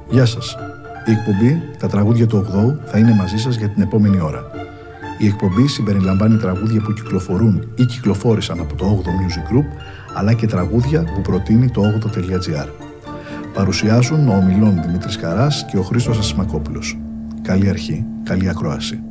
Γεια σας. Η εκπομπή «Τα τραγούδια του 8ου» θα είναι μαζί σας για την επόμενη ώρα. Η εκπομπή συμπεριλαμβάνει τραγούδια που κυκλοφορούν ή κυκλοφόρησαν από το 8ο Music Group, αλλά και τραγούδια που προτείνει το 8o.gr. Παρουσιάζουν ο ομιλών Δημήτρης Καράς και ο Χρήστος Ασημακόπουλος. Καλή αρχή, καλή ακρόαση.